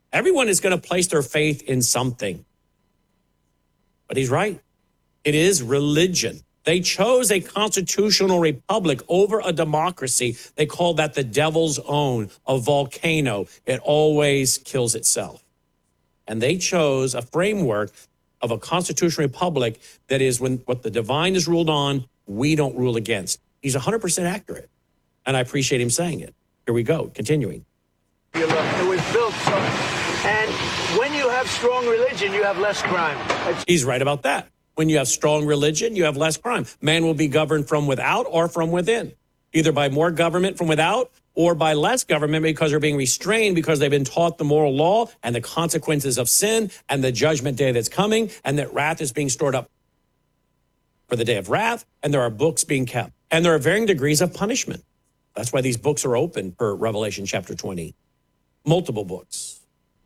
Everyone is going to place their faith in something. But he's right. It is religion. They chose a constitutional republic over a democracy. They call that the devil's own, a volcano. It always kills itself. And they chose a framework of a constitutional republic that is when what the divine is ruled on, we don't rule against. He's 100% accurate. And I appreciate him saying it. Here we go, continuing. It was built so, and when you have strong religion, you have less crime. He's right about that. When you have strong religion, you have less crime. Man will be governed from without or from within, either by more government from without or by less government because they're being restrained because they've been taught the moral law and the consequences of sin and the judgment day that's coming and that wrath is being stored up for the day of wrath, and there are books being kept. And there are varying degrees of punishment. That's why these books are open per Revelation chapter 20. Multiple books.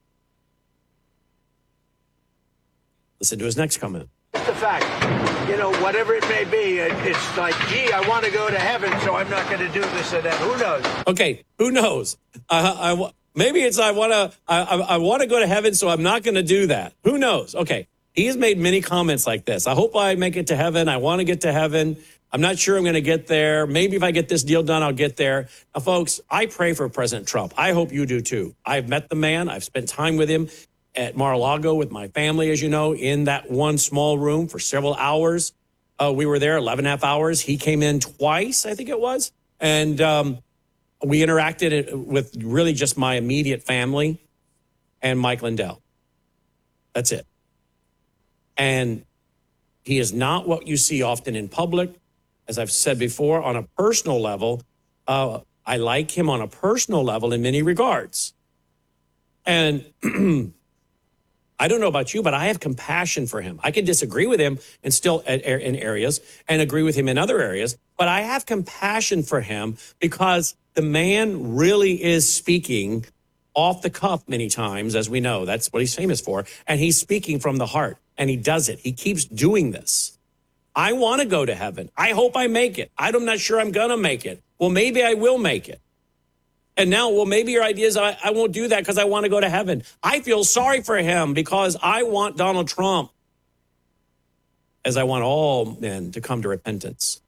Listen to his next comment. It's the fact, whatever it may be, it's like, gee, I want to go to heaven, so I'm not going to do this or that. Who knows? Okay, who knows? Maybe it's I want to go to heaven, so I'm not going to do that. Who knows? Okay, he's made many comments like this. I hope I make it to heaven. I want to get to heaven. I'm not sure I'm going to get there. Maybe if I get this deal done, I'll get there. Now, folks, I pray for President Trump. I hope you do too. I've met the man. I've spent time with him at Mar-a-Lago with my family, as you know, in that one small room for several hours. We were there 11 and a half hours. He came in twice, I think it was. And we interacted with really just my immediate family and Mike Lindell. That's it. And he is not what you see often in public. As I've said before, on a personal level, I like him on a personal level in many regards. And I don't know about you, but I have compassion for him. I can disagree with him and still in areas and agree with him in other areas, but I have compassion for him because the man really is speaking off the cuff many times, as we know. That's what he's famous for. And he's speaking from the heart, and he does it. He keeps doing this. I want to go to heaven. I hope I make it. I'm not sure I'm going to make it. Well, maybe I will make it. And now, well, maybe your idea is I won't do that because I want to go to heaven. I feel sorry for him because I want Donald Trump, as I want all men to come to repentance.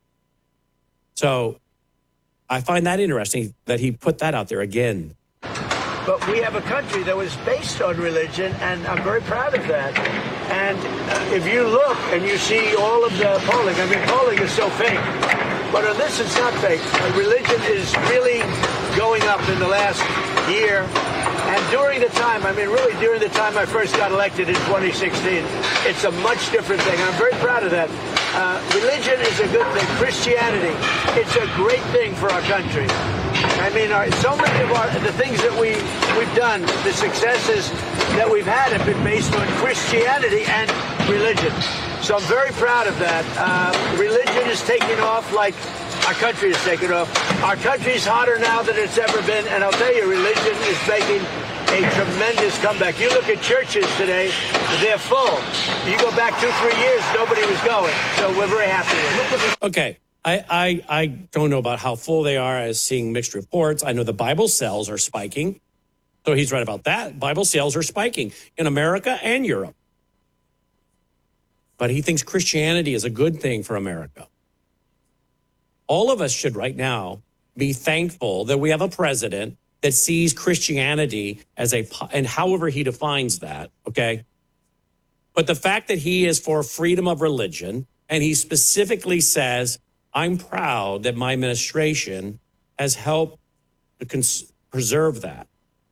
So I find that interesting that he put that out there again. But we have a country that was based on religion, and I'm very proud of that. And if you look and you see all of the polling, polling is so fake. But on this, it's not fake. Religion is really going up in the last year. And during the time, during the time I first got elected in 2016, it's a much different thing. I'm very proud of that. Religion is a good thing. Christianity, it's a great thing for our country. So many of the things that we've done, the successes that we've had have been based on Christianity and religion. So I'm very proud of that. Religion is taking off like our country is taking off. Our country's hotter now than it's ever been, and I'll tell you, religion is making a tremendous comeback. You look at churches today, they're full. You go back 2-3 years, nobody was going. So we're very happy with it. Okay. I don't know about how full they are as seeing mixed reports. I know the Bible sales are spiking. So he's right about that. Bible sales are spiking in America and Europe. But he thinks Christianity is a good thing for America. All of us should right now be thankful that we have a president that sees Christianity as and however he defines that, okay? But the fact that he is for freedom of religion, and he specifically says, I'm proud that my administration has helped to preserve that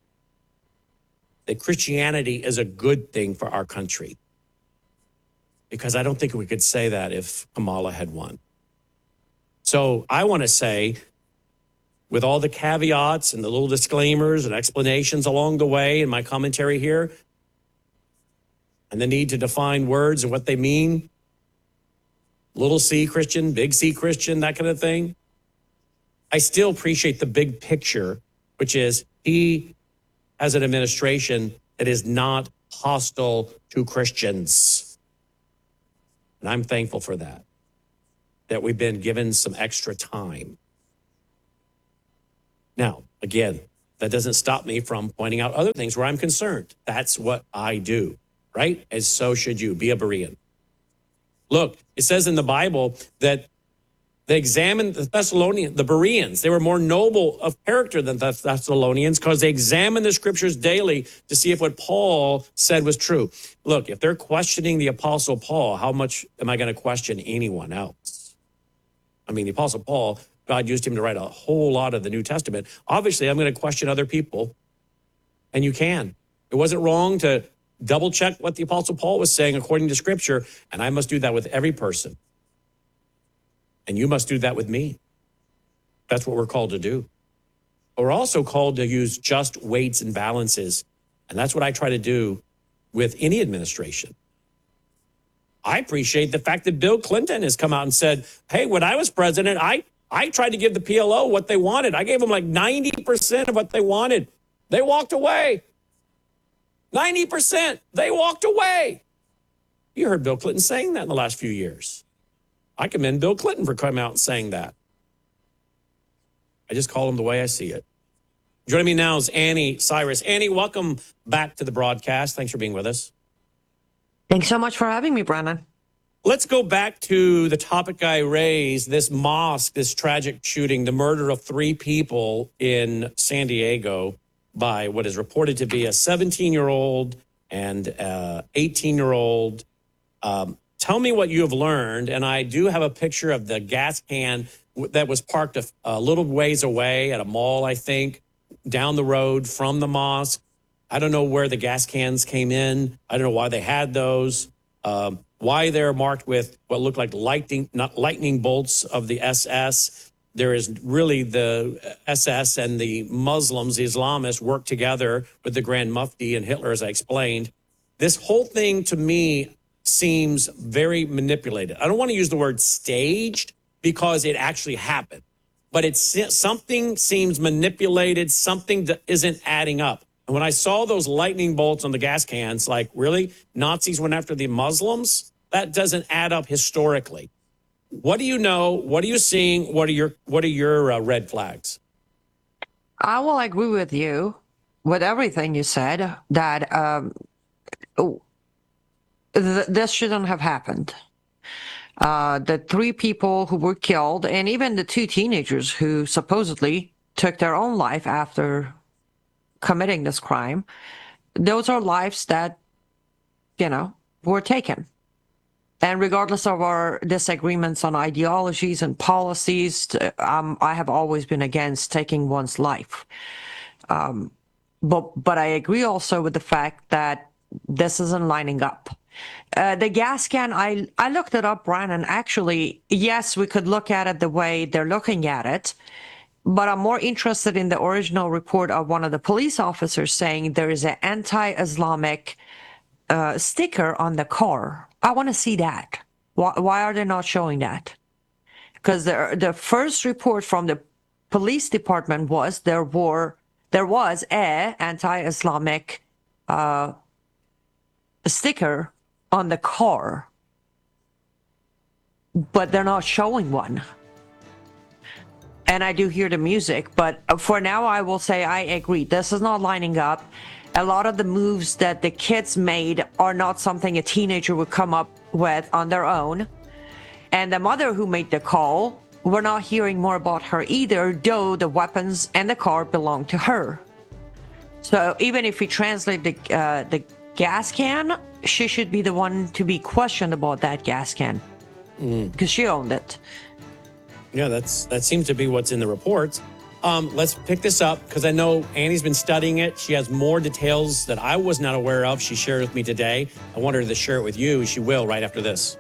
Christianity is a good thing for our country. Because I don't think we could say that if Kamala had won. So I want to say, with all the caveats and the little disclaimers and explanations along the way in my commentary here, and the need to define words and what they mean, little c Christian, big C Christian, that kind of thing, I still appreciate the big picture, which is he has an administration that is not hostile to Christians. And I'm thankful for that we've been given some extra time. Now, again, That doesn't stop me from pointing out other things where I'm concerned. That's what I do, right? And so should you. Be a Berean. Look, it says in the Bible that they examined the Thessalonians, the Bereans. They were more noble of character than the Thessalonians because they examined the scriptures daily to see if what Paul said was true. Look, if they're questioning the Apostle Paul, how much am I going to question anyone else? I mean, the Apostle Paul, God used him to write a whole lot of the New Testament. Obviously, I'm going to question other people, and you can. It wasn't wrong to double check what the Apostle Paul was saying according to Scripture, and I must do that with every person. And you must do that with me. That's what we're called to do. But we're also called to use just weights and balances, and that's what I try to do with any administration. I appreciate the fact that Bill Clinton has come out and said, hey, when I was president, I tried to give the PLO what they wanted. I gave them like 90% of what they wanted. They walked away. 90%. They walked away. You heard Bill Clinton saying that in the last few years. I commend Bill Clinton for coming out and saying that. I just call him the way I see it. Joining me now is Annie Cyrus. Annie, welcome back to the broadcast. Thanks for being with us. Thanks so much for having me, Brennan. Let's go back to the topic I raised, this mosque, this tragic shooting, the murder of 3 people in San Diego by what is reported to be a 17-year-old and 18-year-old. Tell me what you have learned. And I do have a picture of the gas can that was parked a little ways away at a mall, I think, down the road from the mosque. I don't know where the gas cans came in. I don't know why they had those. Why they're marked with what looked like lightning bolts of the SS. There is really the SS and the Muslims, the Islamists, work together with the Grand Mufti and Hitler, as I explained. This whole thing to me seems very manipulated. I don't want to use the word staged because it actually happened, but something seems manipulated. Something that isn't adding up. And when I saw those lightning bolts on the gas cans, like, really? Nazis went after the Muslims? That doesn't add up historically. What do you know? What are you seeing? What are your red flags? I will agree with you with everything you said, that this shouldn't have happened. The 3 people who were killed, and even the 2 teenagers who supposedly took their own life after committing this crime, those are lives that, were taken. And regardless of our disagreements on ideologies and policies, I have always been against taking one's life. But I agree also with the fact that this isn't lining up. The gas can, I looked it up, Brian, and actually, yes, we could look at it the way they're looking at it, but I'm more interested in the original report of one of the police officers saying there is an anti-Islamic sticker on the car. I want to see that. Why are they not showing that? Because the first report from the police department was there was a anti-Islamic sticker on the car, but they're not showing one. And I do hear the music, but for now I will say I agree. This is not lining up. A lot of the moves that the kids made are not something a teenager would come up with on their own. And the mother who made the call, we're not hearing more about her either, though the weapons and the car belong to her. So even if we translate the gas can, she should be the one to be questioned about that gas can, because she owned it. Yeah, that seems to be what's in the reports. Let's pick this up because I know Annie's been studying it. She has more details that I was not aware of. She shared with me today. I want her to share it with you. She will right after this.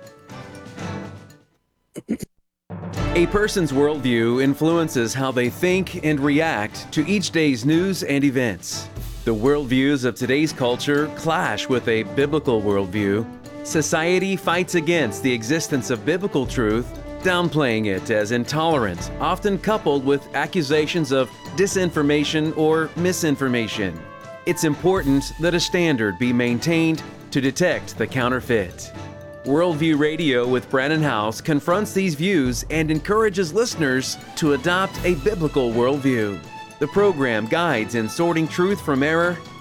A person's worldview influences how they think and react to each day's news and events. The worldviews of today's culture clash with a biblical worldview. Society fights against the existence of biblical truth, downplaying it as intolerant, often coupled with accusations of disinformation or misinformation. It's important that a standard be maintained to detect the counterfeit. Worldview Radio with Brannon Howse confronts these views and encourages listeners to adopt a biblical worldview. The program guides in sorting truth from error